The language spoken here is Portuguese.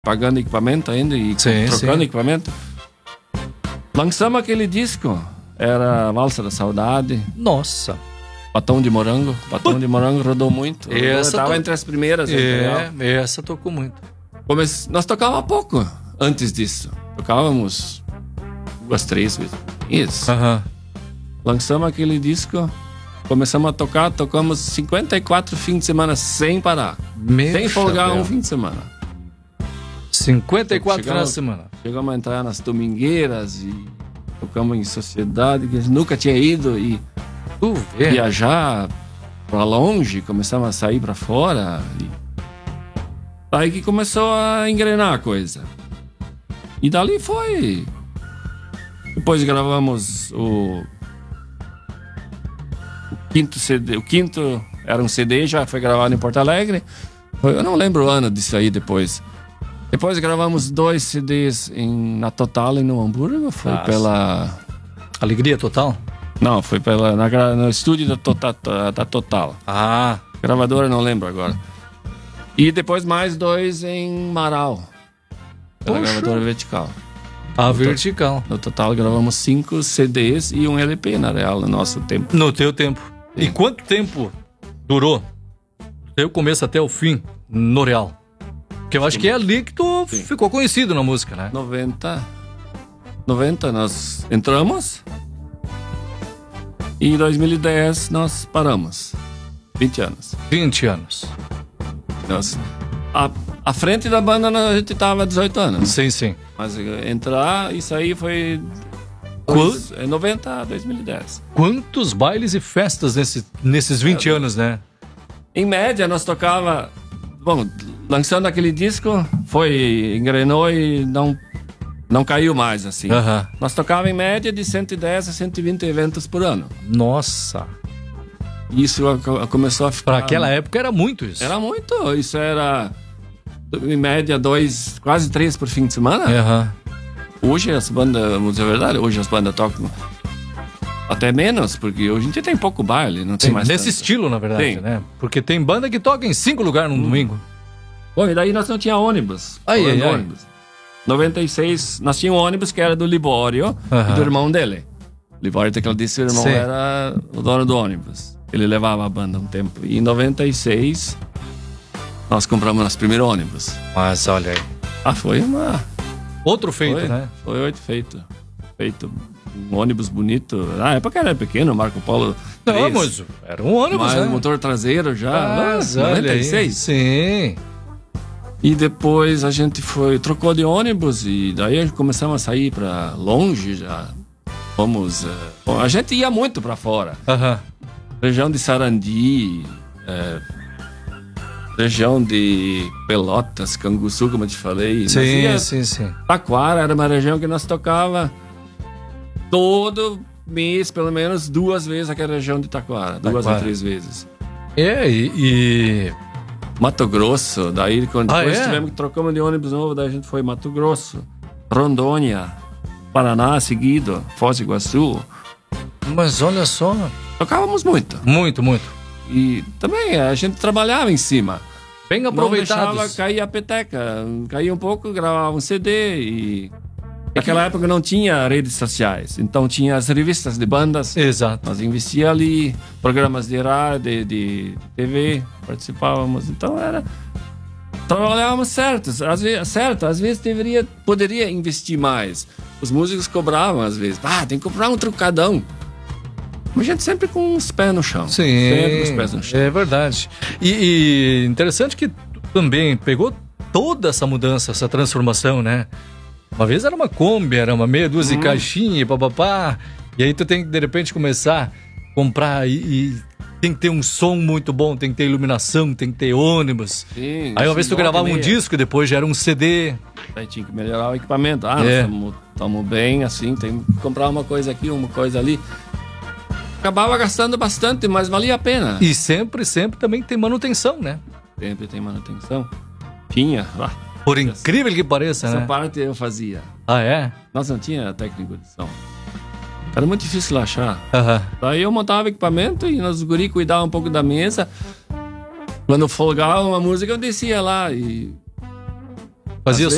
pagando equipamento ainda e trocando equipamento. Lançamos aquele disco, era Valsa da Saudade. Nossa. Batom de Morango. Batom de Morango rodou muito. Estava entre as primeiras. Essa tocou muito. Nós tocávamos pouco antes disso. Tocávamos 2, 3 vezes. Isso. Lançamos aquele disco, começamos a tocar, tocamos 54 fins de semana sem parar. Sem folgar um fim de semana. 54 fins de semana. Chegamos a entrar nas domingueiras e tocamos em sociedade que a gente nunca tinha ido e viajar pra longe, começamos a sair pra fora. Aí que começou a engrenar a coisa. E dali foi. Depois gravamos o quinto CD. O quinto era um CD, já foi gravado em Porto Alegre. Eu não lembro o ano disso aí depois. Depois gravamos 2 CDs na Total e no Hamburgo. Foi pela... Alegria Total? Não, foi no estúdio da Total. Gravadora, não lembro agora. E depois mais 2 em Marau. Pela gravadora Vertical. Vertical. No total gravamos 5 CDs e um LP, na real, no nosso tempo. No teu tempo. Sim. E quanto tempo durou? Do teu começo até o fim, no real? Porque eu acho que é ali que tu ficou conhecido na música, né? 90 nós entramos. E em 2010 nós paramos. 20 anos. 20 anos. À frente da banda a gente tava 18 anos. Sim. Mas entrar, isso aí foi 90 a 2010. Quantos bailes e festas nesses 20 anos, né? Em média nós tocava... Bom, lançando aquele disco, engrenou e não caiu mais, assim. Nós tocava em média de 110 a 120 eventos por ano. Nossa! Isso começou a ficar... Para aquela época era muito isso. Era muito. Isso era, em média, 2, quase 3 por fim de semana. Hoje as bandas, vamos dizer a verdade, hoje as bandas tocam até menos, porque hoje em dia tem pouco baile, não tem mais nesse tanto. Estilo, na verdade, né? Porque tem banda que toca em 5 lugares num domingo. Bom, e daí nós não tinha ônibus. Ônibus. 96, nós tínhamos um ônibus que era do Libório e do irmão dele. O Libório, que ele disse, o irmão era o dono do ônibus. Ele levava a banda um tempo. E em 96, nós compramos nosso primeiro ônibus. Mas olha aí. Foi outro feito, né? Foi outro feito. Um ônibus bonito. Na época era pequeno, Marco Polo 3. Não, mas era um ônibus, né? Motor traseiro já. 96. Sim. E depois a gente trocou de ônibus e daí a gente começamos a sair pra longe já. Fomos... a gente ia muito pra fora. Região de Sarandi, região de Pelotas, Canguçu, como eu te falei. Sim. Taquara era uma região que nós tocava todo mês, pelo menos 2 vezes aquela região de Taquara. 2 ou 3 vezes. E Mato Grosso, daí depois trocamos de ônibus novo, daí a gente foi Mato Grosso, Rondônia, Paraná seguido, Foz do Iguaçu. Mas olha só. Tocávamos muito. Muito. E também a gente trabalhava em cima. Bem aproveitados. Não deixava cair a peteca. Caía um pouco, gravava um CD e... Naquela época não tinha redes sociais. Então tinha as revistas de bandas. Exato. Nós investíamos ali, programas de rádio, de TV, participávamos. Então trabalhávamos certo. Às vezes poderia investir mais. Os músicos cobravam às vezes. Tem que comprar um trucadão. Mas a gente sempre com os pés no chão. Sim, sempre com os pés no chão. É verdade. E interessante que tu também pegou toda essa mudança, essa transformação, né? Uma vez era uma Kombi, era uma meia dúzia de caixinha, papapá. E aí tu tem que, de repente, começar a comprar e tem que ter um som muito bom, tem que ter iluminação, tem que ter ônibus. Sim, aí uma vez tu gravava um disco, depois já era um CD. Aí tinha que melhorar o equipamento. Nós estamos bem, assim, tem que comprar uma coisa aqui, uma coisa ali. Acabava gastando bastante, mas valia a pena. E sempre também tem manutenção, né? Sempre tem manutenção. Tinha. Por incrível que pareça, essa né? parte eu fazia. É? Nós não tinha técnico de som. Era muito difícil achar. Daí eu montava equipamento e nós guri cuidavam um pouco da mesa. Quando folgava uma música, eu descia lá e... Fazia